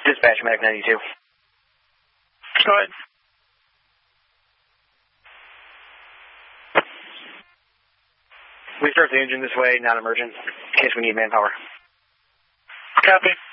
Dispatch, Medic 92. Go ahead. We start the engine this way, not emergent, in case we need manpower. Copy.